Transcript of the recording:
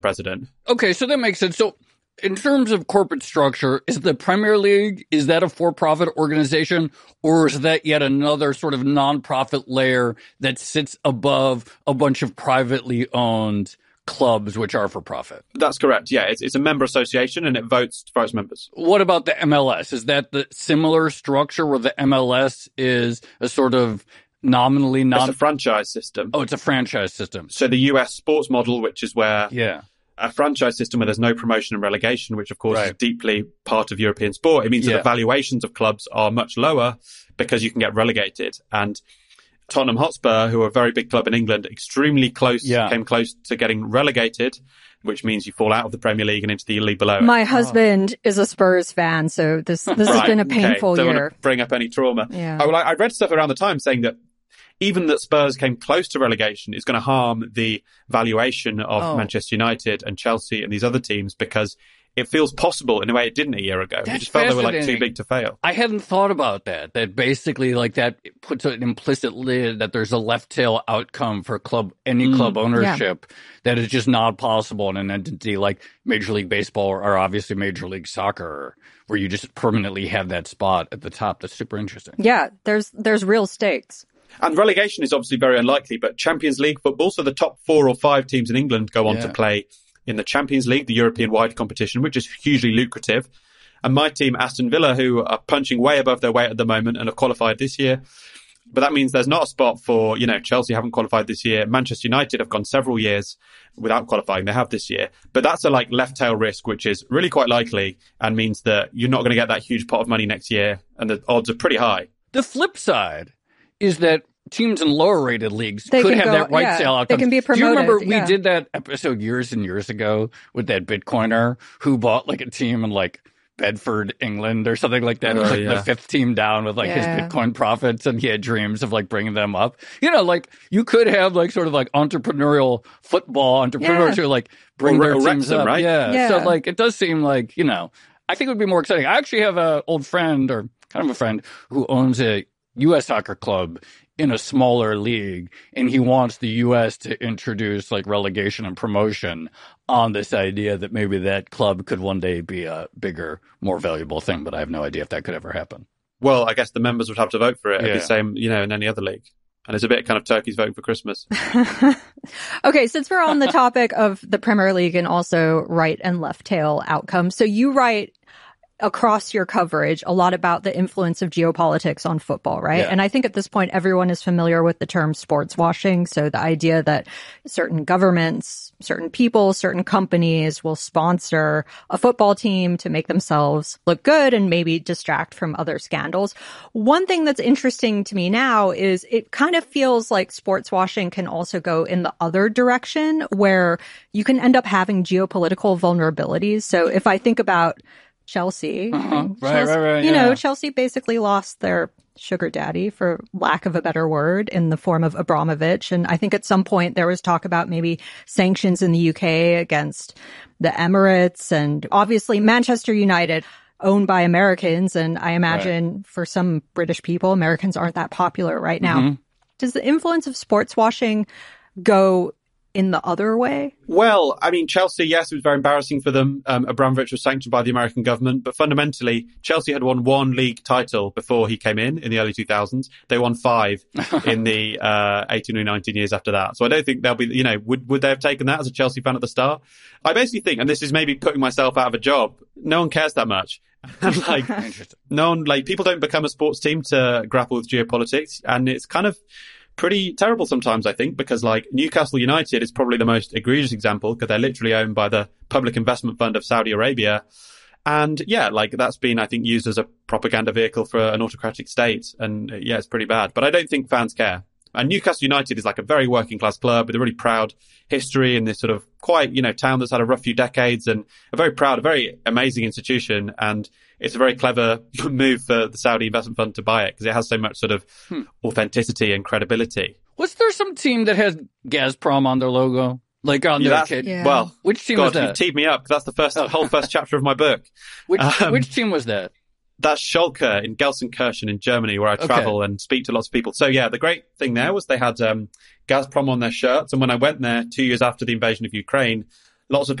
president. Okay, so that makes sense. So in terms of corporate structure, is the Premier League, is that a for-profit organization, or is that yet another sort of non-profit layer that sits above a bunch of privately owned clubs which are for profit? That's correct. Yeah, it's a member association and it votes for its members. What about the MLS? Is that the similar structure where the MLS is a sort of nominally It's a franchise system. Oh, it's a franchise system. So the US sports model, which is where Yeah. a franchise system where there's no promotion and relegation, which of course is deeply part of European sport. It means that the valuations of clubs are much lower because you can get relegated. And Tottenham Hotspur, who are a very big club in England, extremely close, came close to getting relegated, which means you fall out of the Premier League and into the league below. My husband is a Spurs fan, so this has been a painful Don't year. want to bring up any trauma. Yeah. I read stuff around the time saying that even that Spurs came close to relegation is going to harm the valuation of Manchester United and Chelsea and these other teams because it feels possible in a way it didn't a year ago. That's It just felt they were like too big to fail. I hadn't thought about that. That basically like that puts an implicit lid that there's a left tail outcome for any club ownership that is just not possible in an entity like Major League Baseball or obviously Major League Soccer, where you just permanently have that spot at the top. That's super interesting. Yeah, there's real stakes. And relegation is obviously very unlikely, but Champions League football, so the top 4 or 5 teams in England go on to play in the Champions League, the European-wide competition, which is hugely lucrative. And my team, Aston Villa, who are punching way above their weight at the moment and have qualified this year. But that means there's not a spot for, Chelsea haven't qualified this year. Manchester United have gone several years without qualifying. They have this year. But that's a left tail risk, which is really quite likely and means that you're not going to get that huge pot of money next year. And the odds are pretty high. The flip side is that teams in lower rated leagues could have that right tail outcome. They can be promoted. Do you remember we did that episode years and years ago with that Bitcoiner who bought like a team in like Bedford, England or something like that? It was like the 5th team down with like his Bitcoin profits, and he had dreams of like bringing them up. You could have like sort of like entrepreneurial football entrepreneurs who like bring their teams up. Right? Yeah. So like it does seem like, I think it would be more exciting. I actually have an old friend or kind of a friend who owns a U.S. soccer club in a smaller league, and he wants the U.S. to introduce like relegation and promotion on this idea that maybe that club could one day be a bigger, more valuable thing. But I have no idea if that could ever happen. Well, I guess the members would have to vote for it. It'd be the same, in any other league. And it's a bit kind of turkeys voting for Christmas. Okay, since we're on the topic of the Premier League and also right and left tail outcomes, so you write across your coverage a lot about the influence of geopolitics on football, right? Yeah. And I think at this point, everyone is familiar with the term sports washing. So the idea that certain governments, certain people, certain companies will sponsor a football team to make themselves look good and maybe distract from other scandals. One thing that's interesting to me now is it kind of feels like sports washing can also go in the other direction, where you can end up having geopolitical vulnerabilities. So if I think about Chelsea. Chelsea basically lost their sugar daddy, for lack of a better word, in the form of Abramovich. And I think at some point there was talk about maybe sanctions in the UK against the Emirates, and obviously Manchester United, owned by Americans. And I imagine for some British people, Americans aren't that popular right now. Does the influence of sports washing go in the other way? Well, I mean, Chelsea, yes, it was very embarrassing for them. Abramovich was sanctioned by the American government, but fundamentally, Chelsea had won 1 league title before he came in the early 2000s. They won 5 in the 18 or 19 years after that. So I don't think they'll be, would they have taken that as a Chelsea fan at the start? I basically think, and this is maybe putting myself out of a job, no one cares that much. People don't become a sports team to grapple with geopolitics, and it's kind of pretty terrible sometimes, I think, because like Newcastle United is probably the most egregious example because they're literally owned by the Public Investment Fund of Saudi Arabia. And that's been, I think, used as a propaganda vehicle for an autocratic state. And it's pretty bad. But I don't think fans care. And Newcastle United is like a very working class club with a really proud history in this sort of quite, town that's had a rough few decades, and a very proud, a very amazing institution. And it's a very clever move for the Saudi investment fund to buy it because it has so much sort of authenticity and credibility. Was there some team that has Gazprom on their logo? Like on their kit? Yeah. Well, which team was that? You teed me up because that's the whole first chapter of my book. Which team was that? That's Schalke in Gelsenkirchen in Germany, where I travel and speak to lots of people. So the great thing there was they had Gazprom on their shirts. And when I went there 2 years after the invasion of Ukraine, lots of